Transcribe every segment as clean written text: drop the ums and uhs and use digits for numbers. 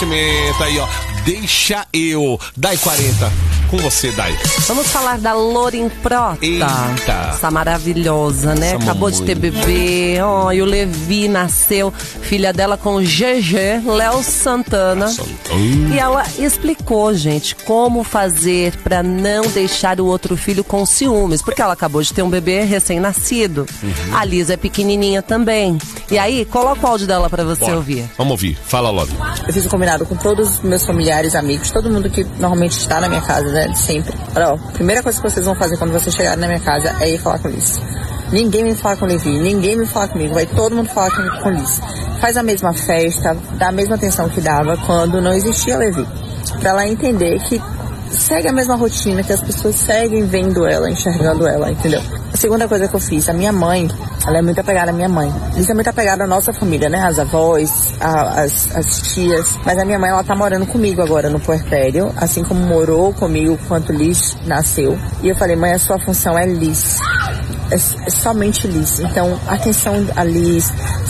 Nascimento aí, ó. Deixa eu. Dai 40. Com você, Dai. Vamos falar da Lorin Prota. Eita. Essa maravilhosa, né? Essa Acabou mamãe. de ter bebê. Ó, e o Levi nasceu. Filha dela com GG, Léo Santana. E ela explicou, gente, como fazer pra não deixar o outro filho com ciúmes. Porque ela acabou de ter um bebê recém-nascido. A Lisa é pequenininha também. E aí, coloca o áudio dela pra você Bora. ouvir. Vamos ouvir. Fala, Love. Eu fiz um combinado com todos os meus familiares, amigos, todo mundo que normalmente está na minha casa, né? Sempre. Olha, ó, primeira coisa que vocês vão fazer quando vocês chegarem na minha casa é ir falar com Liz. Ninguém me fala com o Levi, ninguém me fala comigo, vai todo mundo falar com Liz. Faz a mesma festa, dá a mesma atenção que dava quando não existia Levi. Pra ela entender que segue a mesma rotina, que as pessoas seguem vendo ela, enxergando ela, entendeu? A segunda coisa que eu fiz, a minha mãe, ela é muito apegada à minha mãe. Liz é muito apegada à nossa família, né? As avós, as tias. Mas a minha mãe, ela tá morando comigo agora no puerpério, assim como morou comigo quando Liz nasceu. E eu falei, mãe, a sua função é Liz. É somente Liz. Então, atenção a Liz,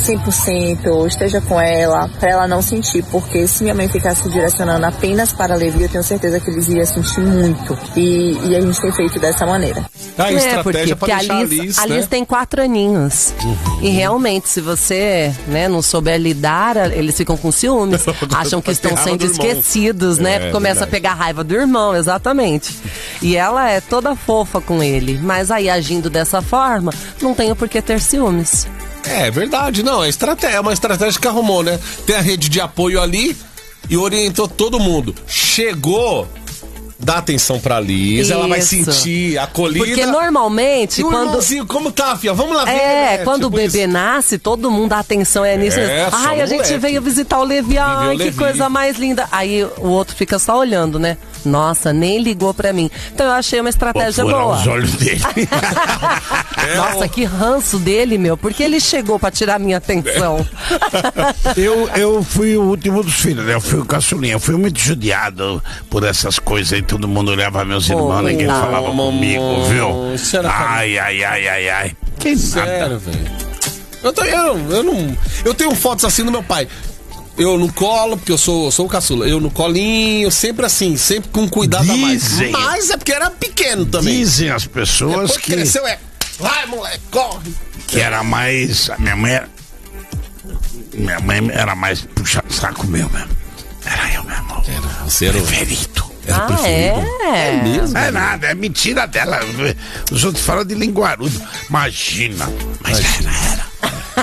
100%, esteja com ela, pra ela não sentir, porque se minha mãe ficasse direcionando apenas para Levi, eu tenho certeza que Liz ia sentir muito. E a gente tem feito dessa maneira. Estratégia pra deixar a Liz, né? a Liz tem 4 aninhos. E realmente, se você, né, não souber lidar, eles ficam com ciúmes. Acham que estão sendo esquecidos, né? Começa a pegar raiva do irmão, exatamente. E ela é toda fofa com ele. Mas aí, agindo dessa forma, não tem o porquê ter ciúmes. É verdade, não. É uma estratégia que arrumou, né? Tem a rede de apoio ali e orientou todo mundo. Chegou. Dá atenção pra Liz, ela vai sentir acolhida. Porque normalmente, e o quando... irmãozinho, como tá, filha? Vamos lá ver, né? Quando tipo o bebê nasce, todo mundo, a atenção é nisso. Ai, a gente veio visitar o Levi, ai, que coisa mais linda. Aí o outro fica só olhando, né? Nossa, nem ligou pra mim. Então eu achei uma estratégia boa. Os olhos dele. Nossa, que ranço dele, meu. Porque ele chegou pra tirar minha atenção. Eu fui o último dos filhos, né? Eu fui o caçulinha. Eu fui muito judiado por essas coisas aí. Todo mundo olhava meus irmãos, ninguém falava comigo, viu? Ai. Que sério, velho. Eu tenho fotos assim do meu pai. Eu no colo, porque eu sou o caçula. Eu no colinho, sempre assim, sempre com cuidado a mais. Mas é porque era pequeno também. Dizem as pessoas depois que cresceu vai, moleque, corre. Que era mais... Minha mãe era mais puxa-saco meu mesmo. Era eu mesmo. Você era o preferido. É mesmo? É nada, é mentira dela. Os outros falam de linguarudo. Imagina. Mas era.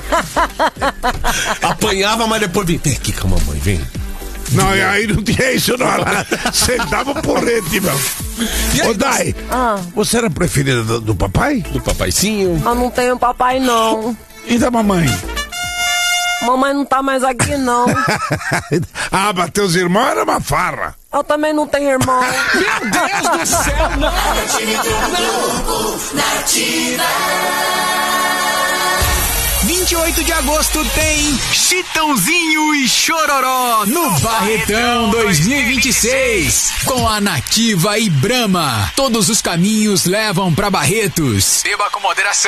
Apanhava, mas depois vem aqui com a mamãe, vem. Não, aí não tinha isso, não. Você dava porrete, meu. Ô, Dai, você era preferida do papai? Do papaizinho? Eu não tenho papai, não. E da mamãe? Mamãe não tá mais aqui, não. Mas teus irmãos eram uma farra. Eu também não tenho irmão. Meu Deus do céu, não! Nativa. 28 de agosto tem Chitãozinho e Chororó no Barretão 2026 com a Nativa e Brahma. Todos os caminhos levam pra Barretos. Beba com moderação.